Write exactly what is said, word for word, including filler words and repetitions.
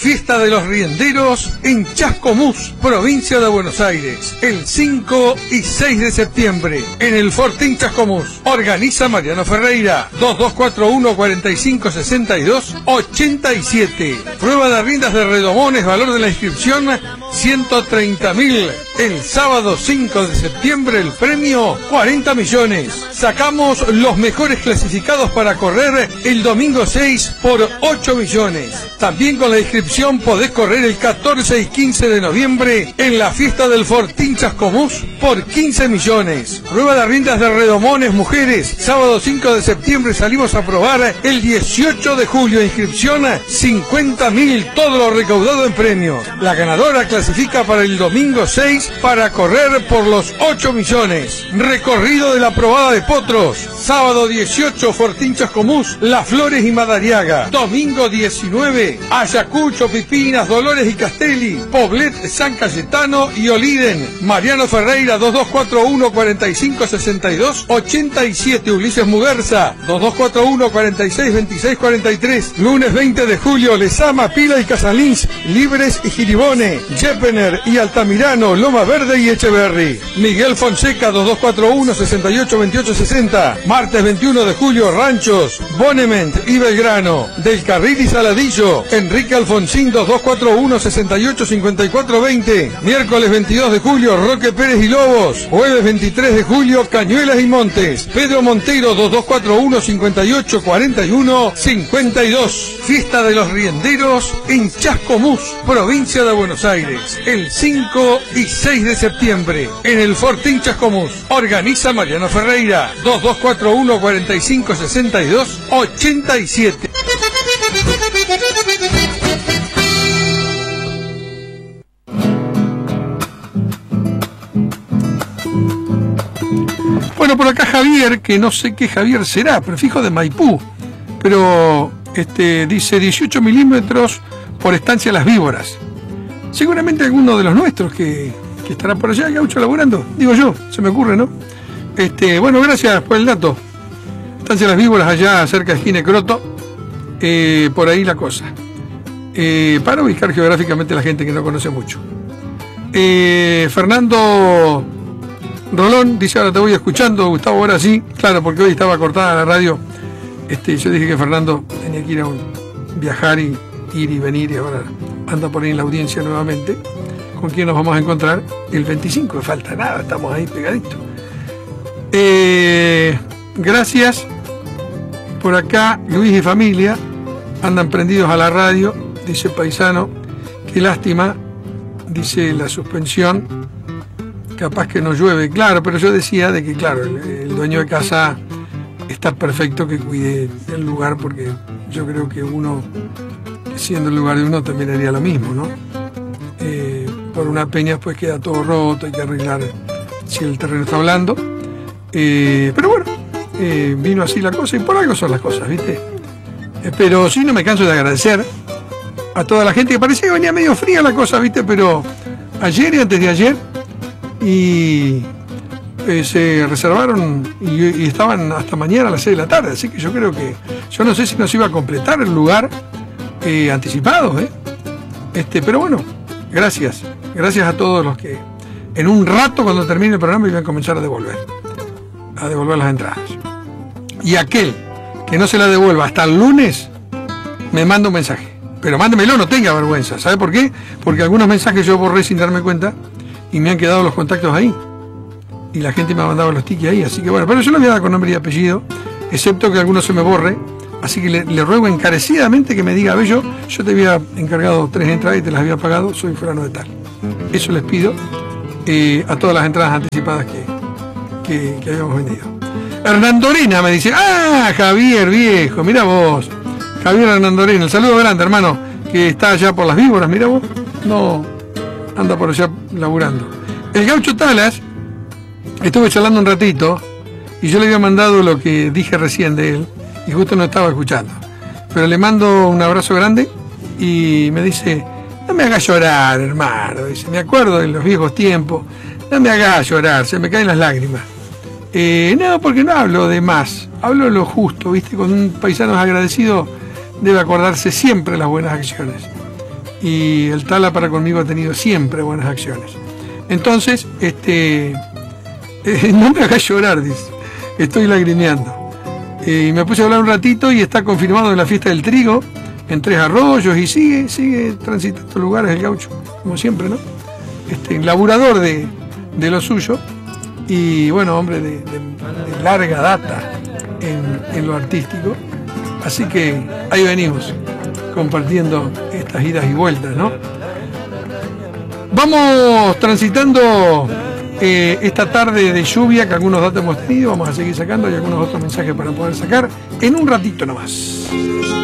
Fiesta de los Rienderos en Chascomús, provincia de Buenos Aires, el cinco y seis de septiembre, en el Fortín Chascomús. Organiza Mariano Ferreira, dos dos cuatro uno, cuatro cinco seis dos, ocho siete. Prueba de riendas de redomones, valor de la inscripción ciento treinta mil. El sábado cinco de septiembre el premio cuarenta millones. Sacamos los mejores clasificados para correr el domingo seis por ocho millones. También con la inscripción podés correr el catorce y quince de noviembre en la fiesta del Fortín Chascomús por quince millones. Prueba de riendas de redomones mujeres. Sábado cinco de septiembre salimos a probar el dieciocho de julio. Inscripción cincuenta mil. Todo lo recaudado en premios. La ganadora clasifica para el domingo seis para correr por los ocho millones. Recorrido de la probada de potros. Sábado dieciocho, Fortín Chascomús, Las Flores y Madariaga. Domingo diecinueve, Ayacucho, Pipinas, Dolores y Castelli, Poblet, San Cayetano y Oliden. Mariano Ferreira, dos dos cuatro uno, cuatro cinco seis dos, ocho siete. Ulises Muguerza, dos dos cuatro uno, cuatro seis, veintiséis cuarenta y tres. Lunes veinte de julio, Lezama, Pila y Casalins, Libres y Giribone, Jeppener y Altamirano, Loma Verde y Echeverry. Miguel Fonseca, dos dos cuatro uno, seis ocho, veintiocho sesenta. Martes veintiuno de julio, Ranchos, Bonement y Belgrano. Del Carril y Saladillo, Enrique Alfonsín, dos dos cuatro uno, seis ocho, cincuenta y cuatro veinte. Miércoles veintidós de julio, Roque Pérez y Lobos. Jueves veintitrés de julio, Cañuelas y Montes. Pedro Montero, dos dos cuatro uno, cincuenta y ocho, cuarenta y uno, cincuenta y dos. Fiesta de los Rienderos en Chascomús, provincia de Buenos Aires, el cinco y seis de septiembre, en el Fortín Chascomús. Organiza Mariano Ferreira, dos dos cuatro uno, cuatro cinco seis dos, ocho siete. Bueno, por acá Javier, que no sé qué Javier será, prefijo de Maipú, pero este dice dieciocho milímetros por estancia Las Víboras. Seguramente alguno de los nuestros que, que estará por allá, Gaucho, laburando, digo yo, se me ocurre, ¿no? Este, bueno, gracias por el dato. Estancia Las Víboras, allá cerca de Ginecroto, eh, por ahí la cosa. Eh, para ubicar geográficamente a la gente que no conoce mucho. Eh, Fernando Rolón dice, ahora te voy escuchando, Gustavo, ahora sí, claro, porque hoy estaba cortada la radio. Este, yo dije que Fernando tenía que ir a un, viajar y ir y venir, y ahora anda por ahí en la audiencia nuevamente. ¿Con quién nos vamos a encontrar? El veinticinco, falta nada, estamos ahí pegaditos. Eh, gracias. Por acá, Luis y familia andan prendidos a la radio, dice Paisano. Qué lástima, dice la suspensión. Capaz que no llueve, claro, pero yo decía de que, claro, el, el dueño de casa está perfecto que cuide el lugar, porque yo creo que uno, siendo el lugar de uno, también haría lo mismo, ¿no? Eh, por una peña pues queda todo roto, hay que arreglar si el terreno está blando. Eh, pero bueno, eh, vino así la cosa y por algo son las cosas, ¿viste? Eh, pero sí, no me canso de agradecer a toda la gente, que parecía que venía medio fría la cosa, ¿viste? Pero ayer y antes de ayer, y eh, se reservaron y, y estaban hasta mañana a las seis de la tarde, así que yo creo que, yo no sé si nos iba a completar el lugar eh, anticipado, ¿eh? Este, pero bueno, gracias, gracias a todos los que en un rato cuando termine el programa iban a comenzar a devolver, a devolver las entradas. Y aquel que no se la devuelva hasta el lunes, me manda un mensaje, pero mándemelo, no tenga vergüenza. ¿Sabe por qué? Porque algunos mensajes yo borré sin darme cuenta y me han quedado los contactos ahí, y la gente me ha mandado los tickets ahí, así que bueno, pero yo lo voy a dar con nombre y apellido, excepto que alguno se me borre, así que le, le ruego encarecidamente que me diga, a ver, yo, yo te había encargado tres entradas y te las había pagado, soy fulano de tal. Eso les pido eh, a todas las entradas anticipadas que, que, que habíamos vendido. Hernandorena me dice, ah, Javier, viejo, mira vos, Javier Hernandorena, el saludo grande, hermano, que está allá por Las Víboras, mira vos, no, anda por allá laburando. El Gaucho Talas, estuve charlando un ratito, y yo le había mandado lo que dije recién de él, y justo no estaba escuchando, pero le mando un abrazo grande, y me dice, no me hagas llorar, hermano, dice, me acuerdo de los viejos tiempos, no me hagas llorar, se me caen las lágrimas. Eh, no, porque no hablo de más, hablo de lo justo, ¿viste? Cuando un paisano es agradecido, debe acordarse siempre de las buenas acciones. y el Tala para conmigo ha tenido siempre buenas acciones. Entonces, este, eh, no me hagas llorar, dice, estoy lagrimeando. Y eh, me puse a hablar un ratito y está confirmado en la fiesta del trigo, en Tres Arroyos, y sigue, sigue transitando lugares el gaucho, como siempre, ¿no? Este, laburador de, de lo suyo, y bueno, hombre de, de, de larga data en, en lo artístico. Así que ahí venimos, compartiendo estas idas y vueltas, ¿no? Vamos transitando eh, esta tarde de lluvia, que algunos datos hemos tenido, vamos a seguir sacando, y algunos otros mensajes para poder sacar en un ratito nomás.